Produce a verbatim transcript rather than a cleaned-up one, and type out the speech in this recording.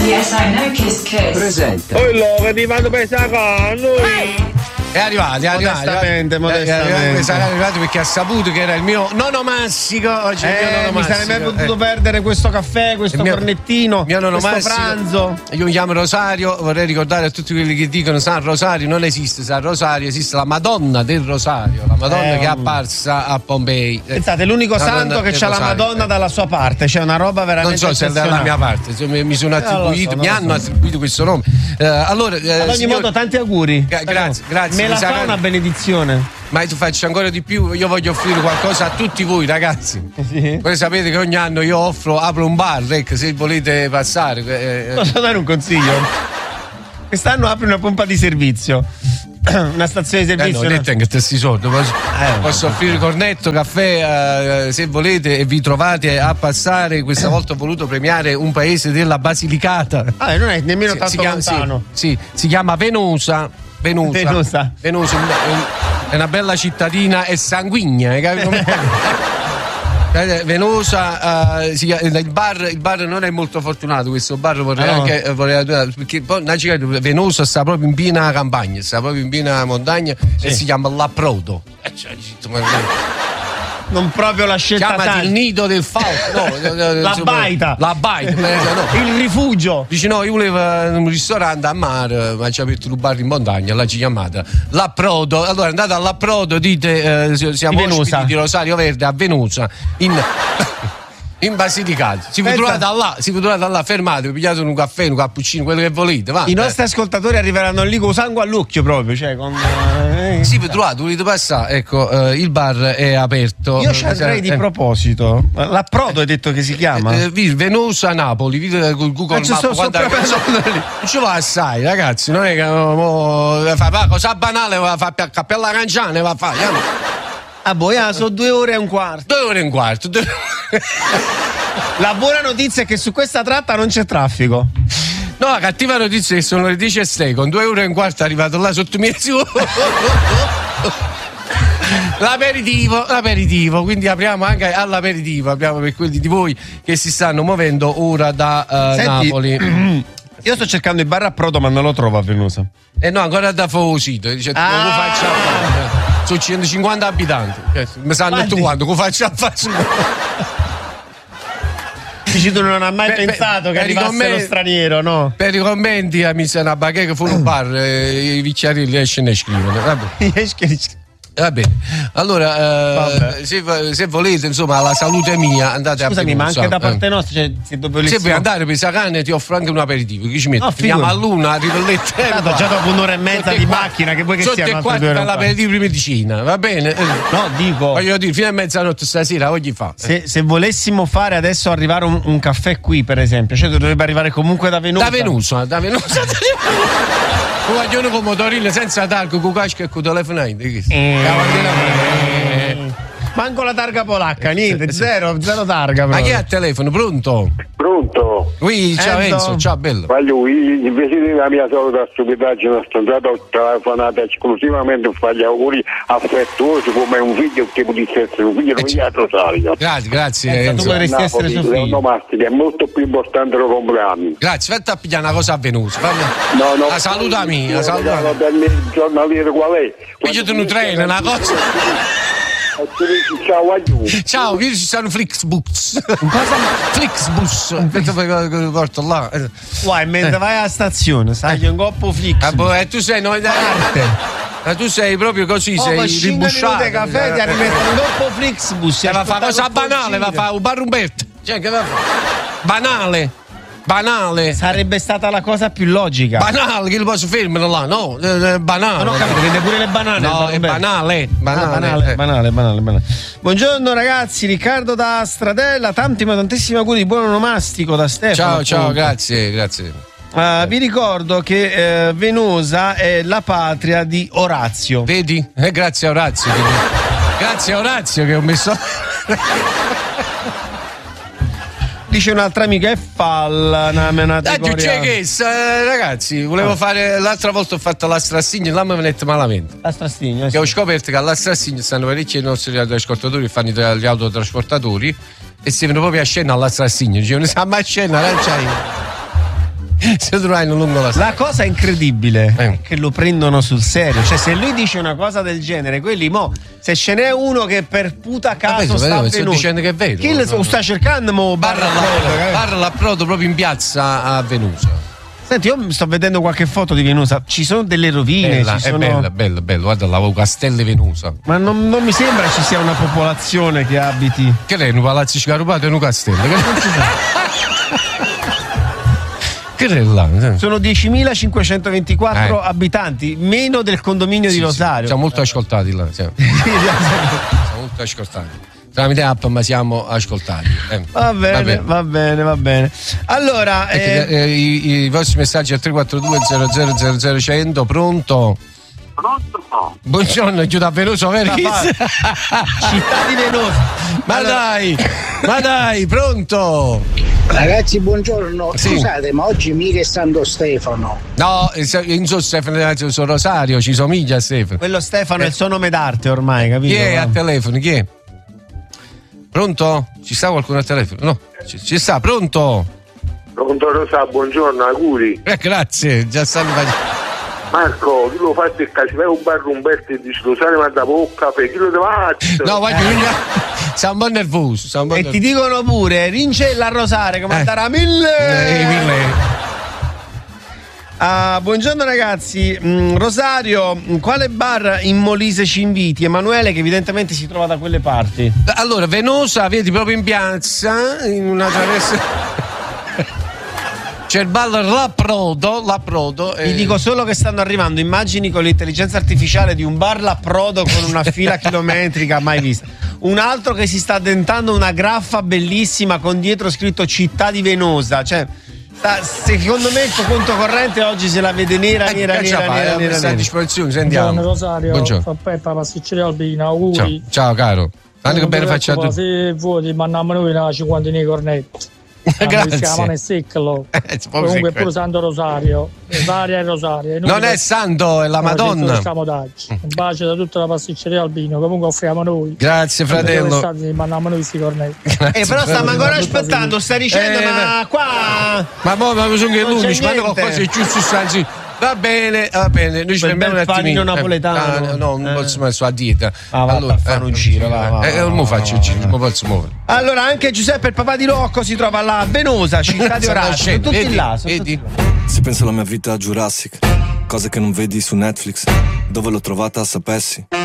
Yes, I know Kiss Kiss. Presenta. Poi lo che ti fanno pensare a noi. È arrivato, è arrivato. Modestamente, È modestamente. arrivato, è arrivato perché ha saputo che era il mio nonno Massico. Oggi il mio Eh, nonno mi sarei Massico. mai potuto Eh. perdere questo caffè, questo Il mio- cornettino, Mio nonno questo Massico. pranzo. Io mi chiamo Rosario, vorrei ricordare a tutti quelli che dicono San Rosario, non esiste San Rosario, esiste la Madonna del Rosario, la Madonna Eh, che è apparsa a Pompei. Eh, Pensate, l'unico Madonna santo che del c'ha la Rosario. Madonna dalla sua parte, c'è una roba veramente Non so se è dalla mia parte, se mi mi sono non lo attribuito, so, non mi lo hanno so. attribuito questo nome. Eh, allora, eh, Ad ogni signor- modo, tanti auguri. Gra- grazie, grazie, Me la mi sa fa che- una benedizione. Ma tu faccio ancora di più, io voglio offrire qualcosa a tutti voi ragazzi. Sì. Voi sapete che ogni anno io offro, apro un bar, ecco, se volete passare. eh, Posso dare un consiglio? Quest'anno apri una pompa di servizio. Una stazione di Eh servizio. no, no? detto anche stessi soldi. Posso, Eh, posso offrire cornetto, caffè, eh, se volete e vi trovate a passare. Questa volta ho voluto premiare un paese della Basilicata. Ah, non è nemmeno Si- tanto si chiama, lontano. sì, sì, si chiama Venosa. Venosa. Venosa. Venosa, un- un- è una bella cittadina e sanguigna, hai capito? Eh, Venosa, eh, si chiama- il, bar, il bar non è molto fortunato, questo bar vorrei Ah, no? anche eh, vorrei, perché poi innanzitutto, Venosa sta proprio in piena campagna, sta proprio in piena montagna e si chiama L'Approdo. Eh, cioè, dici, tu, ma- Non proprio la scelta chiamati tale. il nido del falco, no, no, no, La insomma, baita. La baita, eh, no. Il rifugio. Dice no, io volevo in un ristorante a mare, ma ci ha aperto un bar in montagna, là ci chiamata L'Approdo. Allora andate all'Approdo, dite eh, si- siamo Di Venosa. ospiti di Rosario Verde a Venosa in, in Basilicata. Si può Pensa- trovare là, si può trovare là, fermatevi, pigliate un caffè, un cappuccino, quello che volete, va. I eh. nostri ascoltatori arriveranno lì con sangue all'occhio proprio, cioè con. eh, Sì, vi trovate, volete passare, ecco, eh, il bar è aperto. Io ci andrei di Eh, proposito. L'Approdo hai detto che si chiama? Eh, vi- Venosa Napoli, vedete col Google Eh, ci Maps, sto- sto guarda che- proprio andando lì. non ce va assai, ragazzi, non è che mo, fa fa cosa banale, va a fare a Cappella Canciane, va a fare. andiamo. Ah, boh, ah, sono due ore e un quarto. Due ore e un quarto. due- La buona notizia è che su questa tratta non c'è traffico. No, la cattiva notizia è che sono le dieci e sei, con due ore e un quarto è arrivato là sotto mezzo. L'aperitivo, l'aperitivo, quindi apriamo anche all'aperitivo, apriamo per quelli di voi che si stanno muovendo ora da eh, Senti, Napoli. Io sto cercando il bar Approdo, ma non lo trovo a Venosa. E no, ancora da Fosito, dice, Ah. come faccio a fare? Sono centocinquanta abitanti, eh, mi sanno Guardi. detto quando, come faccio a fare? Dici tu non hai mai Per- per- pensato che per i arrivasse commenti- lo straniero, no? Per i commenti a mi sa una bacheca che fu un bar, eh, i vicciari escono e scrivono. Vabbè. Va bene, allora eh, Vabbè. se, se volete insomma alla salute mia andate Scusami, a ma Venosa, anche da parte eh. nostra, cioè, se dove Se vuoi andare per Sacane ti offro anche un aperitivo, che ci metti? No, Finiamo figurati. all'una, arrivo alle tre. Tanto già dopo un'ora e mezza Sotto di e qua- macchina, che vuoi che sotto sia e un altro quarto due ore per e un l'aperitivo di medicina, va bene? Eh, No, dico, Voglio dire, fino a mezzanotte stasera oggi fa. se, se volessimo fare adesso arrivare un, un caffè qui, per esempio, cioè dovrebbe arrivare comunque da Venosa. Da Venusa, da Venusa. Un guaglione con motorino senza targa, con casca e con telefono. Manco la targa polacca, niente, zero, zero targa. Ma chi proprio. ha il telefono? Pronto? Pronto? Oui, ciao Enzo. Enzo, ciao bello. Voglio, io, invece della mia solita stupidaggine, sono stato ho telefonato esclusivamente per fare gli auguri affettuosi come un figlio che potesse essere un figlio Eh, di Rosario. Grazie, grazie Enzo, tu Enzo. potresti essere suo figlio. L'onomastica è molto più importante del compleanno. Grazie, fatti a pigliare una cosa a Venusa. No, no. La saluta mia, la Il saluta regalo mia. del giornaliere qual è? Pigliati un treno, una cosa. Ciao, aiuto. Ciao, qui ci stanno Flixbus. Cosa? Flixbus. Aspetta che porto là. Eh. Guai, mentre vai alla stazione, sai, un coppo flix. Ah, boh, eh, tu sei noi Ma tu sei proprio così, Oh, sei ma cinque ribusciato. minuti di caffè ti Eh, rimettono un coppo flixbus. eh, va a fare cosa banale, va a fare un bar Umberto. Cioè, che va a fare? Banale. Banale. Sarebbe stata la cosa più logica. Banale, che lo posso fermare là? No, eh, eh, banale. Non ho capito, vende pure le banane. No, è banale. Banale, Ah, banale, eh. banale, banale, banale. Buongiorno ragazzi, Riccardo da Stradella, tanti ma tantissimi auguri di buon onomastico da Stefano. Ciao, ciao, appunto. grazie, grazie. Uh, vi ricordo che eh, Venosa è la patria di Orazio. Vedi? Eh, grazie a Orazio. Che... Grazie a Orazio che ho messo. Dice un'altra amica, è falla una, una Ah, tu c'è che eh, ragazzi, volevo fare l'altra volta ho fatto la strassigna e là mi venette malamente. La strassigna, Che ho scoperto che alla strassigna stanno parecchi dei nostri ascoltatori che fanno i- gli autotrasportatori e si vengono proprio a scena alla strassigna. Dicevano, siamo a scena, non c'hai. si trovano lungo la strada. La cosa incredibile eh. è che lo prendono sul serio. Cioè, se lui dice una cosa del genere, quelli mo, se ce n'è uno che per puta caso Vabbè, sta sto venuto, dicendo che è vero. chi lo no, sta no. cercando mo Barra l'approdo, barra l'approdo proprio in piazza a Venusa. Senti, io sto vedendo qualche foto di Venusa, ci sono delle rovine, Bella, ci è sono... bella, bella, bella, guarda la Castelle Venusa. Ma non, non mi sembra ci sia una popolazione che abiti. Che lei, un palazzo scarupato e un castello? Che è là? Sono diecimilacinquecentoventiquattro eh. abitanti, meno del condominio sì, di Rosario. Sì, siamo molto ascoltati là, siamo, siamo molto ascoltati. Tramite app ma siamo ascoltati. Eh. Va, bene, va bene, va bene, va bene. Allora, eh, eh, i, i vostri messaggi al tre quattro due zero zero zero zero cento, pronto? Pronto? Buongiorno, giù da Venusa, Veris. Città di Venosa. Ma allora... dai, ma dai, pronto? Ragazzi, buongiorno. Sì. Scusate, ma oggi mica è Santo Stefano. No, in so Stefano, sono Rosario, ci somiglia a Stefano. Quello Stefano eh. è il suo nome d'arte ormai, capito? Chi è a telefono? Chi è? Pronto? Ci sta qualcuno al telefono? No, ci, ci sta, pronto? Pronto Rosa, buongiorno, auguri. Eh, grazie, già stanno facendo. Marco, tu lo fai il caso, vai un bar Umberto e dici lo sai ma da bocca, per chi lo devi no, vai, eh. siamo un po' nervoso. Siamo un po' e nervoso. ti dicono pure, Rincella a Rosario, come eh. andare a mille. Eh, mille. Ah, buongiorno ragazzi, mm, Rosario, quale bar in Molise ci inviti? Emanuele che evidentemente si trova da quelle parti. Allora, Venosa, vedi proprio in piazza, in una traversa... C'è il bar L'Approdo, l'Approdo. Vi eh... dico solo che stanno arrivando immagini con l'intelligenza artificiale di un bar L'Approdo con una fila chilometrica mai vista. Un altro che si sta addentando una graffa bellissima con dietro scritto Città di Venosa, cioè... Secondo me il tuo conto corrente oggi se la vede nera, eh, nera, nera, fa, nera, eh, nera, nera. A disposizione, sentiamo. Buongiorno Rosario, buongiorno. Fa Peppa, pasticceria Albina, auguri. Ciao, ciao caro. Tanto che bene faccia tu. Se vuoi ti mandiamo noi una cinquantina di cornetti. Grazie. Si chiamano Seccolo. Eh, comunque è pure Santo Rosario. Rosario è Rosario. Non per... è Santo, è la Madonna. Un bacio da tutta la pasticceria Albino. Comunque offriamo noi. Grazie fratello. Stati, mandiamo noi questi cornetti. Eh, però stiamo ancora aspettando, stai dicendo, eh, ma qua. Ma mo ma sono che l'unici, ma qualcosa è giusto stanzi. Va bene, va bene, noi ci fermiamo un attimino. napoletano. Eh, ah, no, non eh. posso mettere sulla dieta. Ah, va, allora, fare eh, un giro, va, va, eh, non faccio il giro, non posso muovere. Allora, anche Giuseppe il papà di Rocco si trova là a Venosa, città di Orazio. Sono tutti vedi, là, sono vedi. tutti là. Se penso alla mia vita a Jurassic, cose che non vedi su Netflix, dove l'ho trovata sapessi.